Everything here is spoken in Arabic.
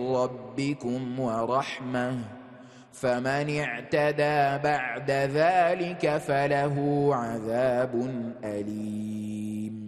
ربكم ورحمة فمن اعتدى بعد ذلك فله عذاب أليم